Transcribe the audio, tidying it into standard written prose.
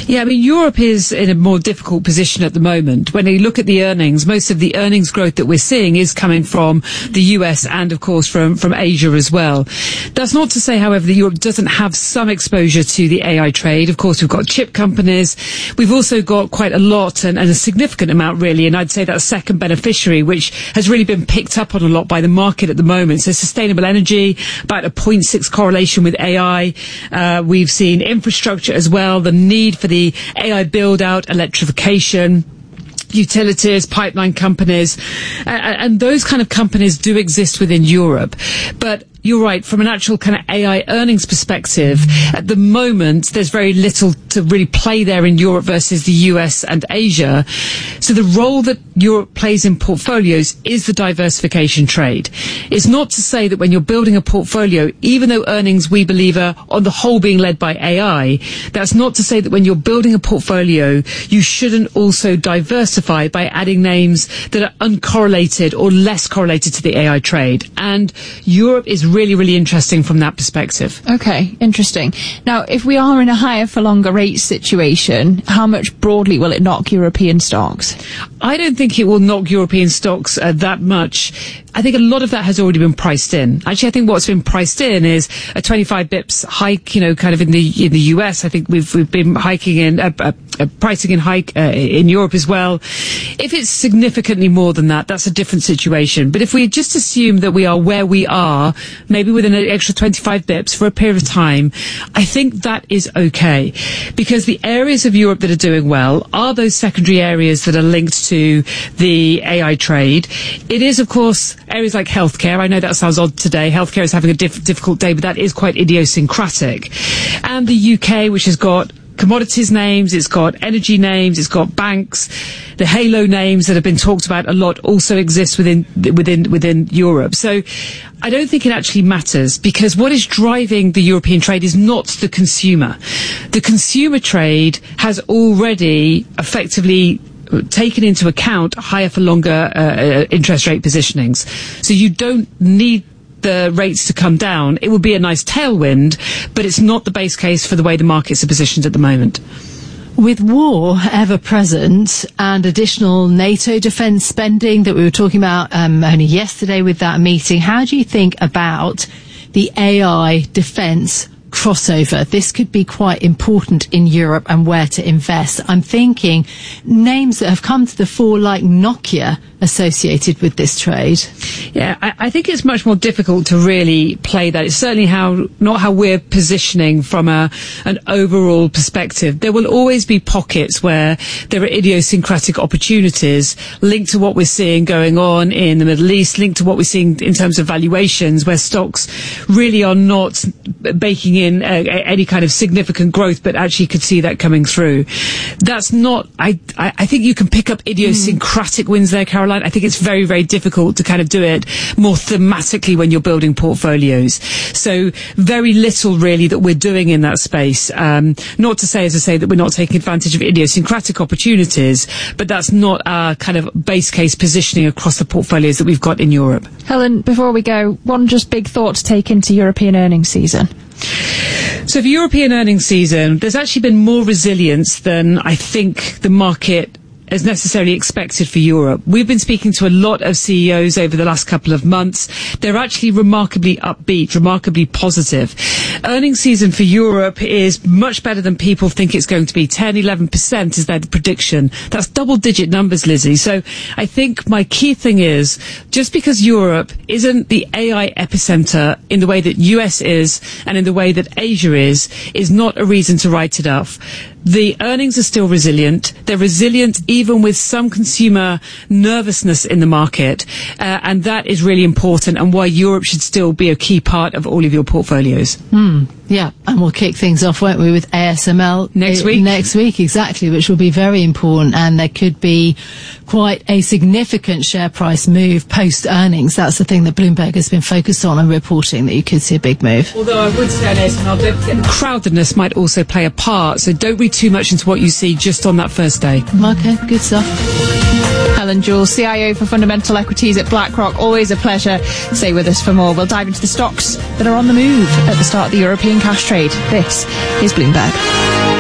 Yeah, I mean, Europe is in a more difficult position at the moment. When you look at the earnings, most of the earnings growth that we're seeing is coming from the US and, of course, from Asia as well. That's not to say, however, that Europe doesn't have some exposure to the AI trade. Of course, we've got chip companies. We've also got quite a lot and a significant amount, really, and I'd say that second beneficiary, which has really been picked up on a lot by the market at the moment. So sustainable energy, about a 0.6 correlation with AI. We've seen infrastructure as well, the need for the AI build-out, electrification, utilities, pipeline companies, and those kind of companies do exist within Europe. But you're right, from an actual kind of AI earnings perspective, at the moment, there's very little to really play there in Europe versus the US and Asia. So the role that Europe plays in portfolios is the diversification trade. It's not to say that when you're building a portfolio, even though earnings, we believe, are on the whole being led by AI, that's not to say that when you're building a portfolio, you shouldn't also diversify by adding names that are uncorrelated or less correlated to the AI trade. And Europe is really, really interesting from that perspective. Okay, interesting. Now, if we are in a higher for longer rate situation, how much broadly will it knock European stocks? I don't think it will knock European stocks that much. I think a lot of that has already been priced in. Actually, I think what's been priced in is a 25 bips hike, kind of in the US. I think we've been hiking in pricing in hike in Europe as well. If it's significantly more than that, that's a different situation. But if we just assume that we are where we are, maybe with an extra 25 bips for a period of time, I think that is okay. Because the areas of Europe that are doing well are those secondary areas that are linked to the AI trade. It is, of course, areas like healthcare. I know that sounds odd today. Healthcare is having a difficult day, but that is quite idiosyncratic. And the UK, which has got commodities names, it's got energy names, it's got banks. The halo names that have been talked about a lot also exist within Europe. So I don't think it actually matters, because what is driving the European trade is not the consumer. The consumer trade has already effectively taken into account higher for longer interest rate positionings. So you don't need the rates to come down. It would be a nice tailwind, but it's not the base case for the way the markets are positioned at the moment. With war ever present and additional NATO defence spending that we were talking about only yesterday with that meeting, how do you think about the AI defence crossover? This could be quite important in Europe and where to invest. I'm thinking names that have come to the fore like Nokia associated with this trade. Yeah, I think it's much more difficult to really play that. It's certainly not how we're positioning from an overall perspective. There will always be pockets where there are idiosyncratic opportunities linked to what we're seeing going on in the Middle East, linked to what we're seeing in terms of valuations, where stocks really are not baking in any kind of significant growth, but actually could see that coming through. That's not, I think you can pick up idiosyncratic wins there, Caroline. I think it's very, very difficult to kind of do it more thematically when you're building portfolios. So very little really that we're doing in that space. Not to say, as I say, that we're not taking advantage of idiosyncratic opportunities, but that's not our kind of base case positioning across the portfolios that we've got in Europe. Helen, before we go, one just big thought to take into European earnings season. So for European earnings season, there's actually been more resilience than I think the market as necessarily expected for Europe. We've been speaking to a lot of CEOs over the last couple of months. They're actually remarkably upbeat, remarkably positive. Earnings season for Europe is much better than people think it's going to be. 10-11% is their prediction. That's double-digit numbers, Lizzie. So I think my key thing is, just because Europe isn't the AI epicenter in the way that US is and in the way that Asia is not a reason to write it off. The earnings are still resilient. They're resilient even with some consumer nervousness in the market, and that is really important, and why Europe should still be a key part of all of your portfolios. Yeah, and we'll kick things off, won't we, with ASML next week? Next week, exactly, which will be very important, and there could be quite a significant share price move post-earnings. That's the thing that Bloomberg has been focused on and reporting, that you could see a big move. Although I would say on ASML, don't forget the crowdedness might also play a part, so don't read too much into what you see just on that first day. Okay, good stuff. Helen Jewell, CIO for Fundamental Equities at BlackRock. Always a pleasure. Stay with us for more. We'll dive into the stocks that are on the move at the start of the European cash trade. This is Bloomberg.